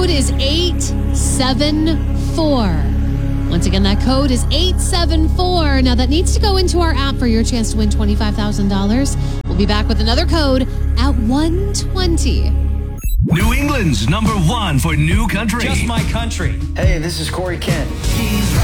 code is 874. Once again, that code is 874. Now, that needs to go into our app for your chance to win $25,000. We'll be back with another code at 1:20. New England's #1 for new country. Just My Country. Hey, this is Corey Kent.